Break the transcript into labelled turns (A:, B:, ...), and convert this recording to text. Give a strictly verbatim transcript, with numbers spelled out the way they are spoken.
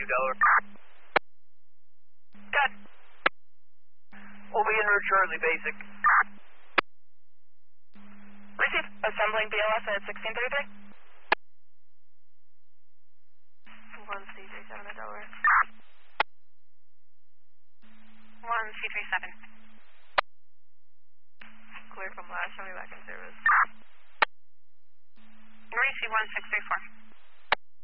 A: two Delaware.
B: Good.
A: We'll be en route shortly, basic.
B: Receive. Assembling B L S at sixteen thirty-three.
C: one C three seven at Delaware.
B: one C three seven.
C: Clear from last, show me back in service.
B: Receive one six three four.